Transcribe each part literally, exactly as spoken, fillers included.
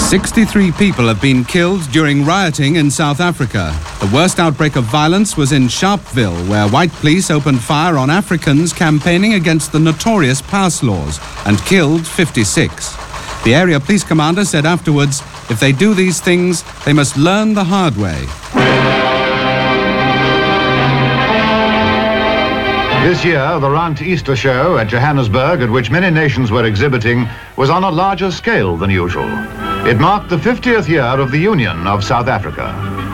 sixty-three people have been killed during rioting in South Africa. The worst outbreak of violence was in Sharpeville, where white police opened fire on Africans campaigning against the notorious pass laws and killed fifty-six. The area police commander said afterwards, if they do these things, they must learn the hard way. This year, the Rand Easter Show at Johannesburg, at which many nations were exhibiting, was on a larger scale than usual. It marked the fiftieth year of the Union of South Africa.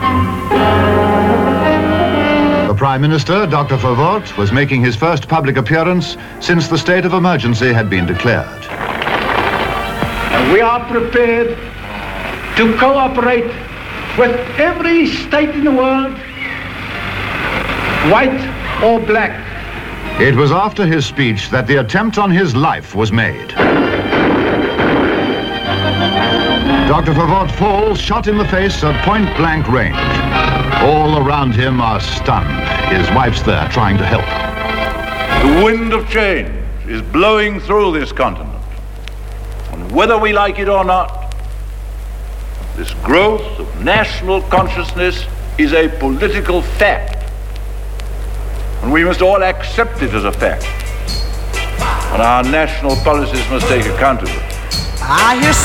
The Prime Minister, Doctor Verwoerd, was making his first public appearance since the state of emergency had been declared. We are prepared to cooperate with every state in the world, white or black. It was after his speech that the attempt on his life was made. Doctor Verwoerd falls, shot in the face at point-blank range. All around him are stunned. His wife's there trying to help. The wind of change is blowing through this continent. And whether we like it or not, this growth of national consciousness is a political fact. And we must all accept it as a fact. And our national policies must take account of it. I hear